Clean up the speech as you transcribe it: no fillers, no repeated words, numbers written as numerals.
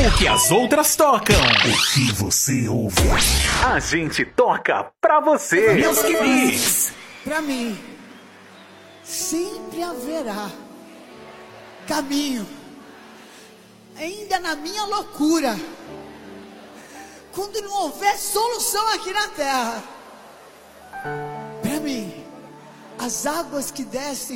O que as outras tocam. O que você ouve. A gente toca pra você. Music Mix. Pra mim, sempre haverá caminho, ainda na minha loucura, quando não houver solução aqui na terra. Para mim, as águas que descem